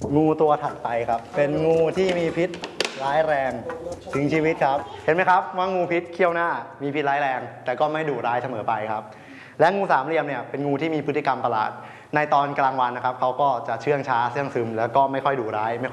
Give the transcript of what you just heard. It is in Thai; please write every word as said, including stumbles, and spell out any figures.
งูตัวถัดไปครับเป็นงูที่มีพิษร้ายแรงถึงชีวิตครับเห็นไหมครับว่างูพิษเขี้ยวหน้ามีพิษร้ายแรงแต่ก็ไม่ดุร้ายเสมอไปครับและงูสามเหลี่ยมเนี่ยเป็นงูที่มีพฤติกรรมประหลาดในตอนกลางวันนะครับเขาก็จะเชื่องช้าเชื่องซึมแล้วก็ไม่ค่อยดุร้าย